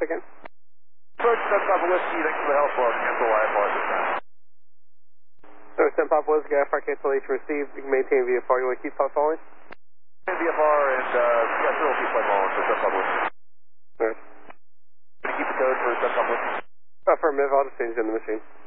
again? Approach 10 Papa Whiskey, thanks for the help. Cancel IFR this time. So 10 Papa Whiskey, IFR cancellation received. You can maintain VFR. You want to keep following? VFR and, yeah, sure, we'll keep following for 10 Papa Whiskey. Alright. Can you keep the code for 10 Papa Whiskey? Affirmative, I'll just change it in the machine.